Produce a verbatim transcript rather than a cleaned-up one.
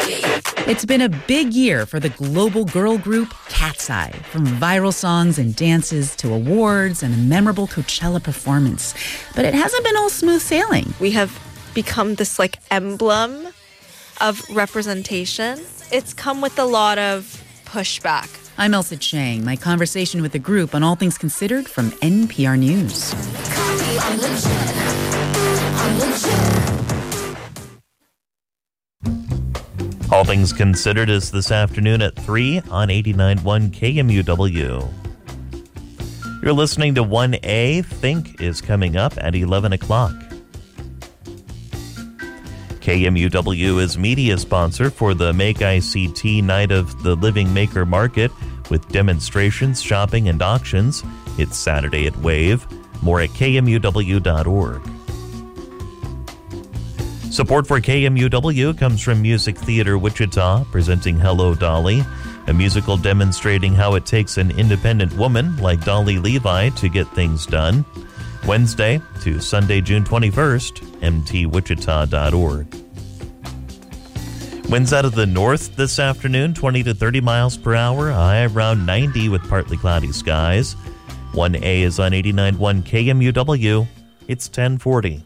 It's been a big year for the global girl group Cat's Eye, from viral songs and dances to awards and a memorable Coachella performance. But it hasn't been all smooth sailing. We have become this like emblem of representation. It's come with a lot of pushback. I'm Elsa Chang. My conversation with the group on All Things Considered from N P R News. All Things Considered is this afternoon at three on eighty-nine point one K M U W. You're listening to one A. Think is coming up at eleven o'clock. K M U W is media sponsor for the Make I C T Night of the Living Maker Market with demonstrations, shopping, and auctions. It's Saturday at Wave. More at K M U W dot org. Support for K M U W comes from Music Theater Wichita, presenting Hello, Dolly, a musical demonstrating how it takes an independent woman like Dolly Levi to get things done. Wednesday to Sunday, June twenty-first, M T Wichita dot org. Winds out of the north this afternoon, twenty to thirty miles per hour, a high around ninety with partly cloudy skies. one A is on eighty-nine point one K M U W. It's ten forty.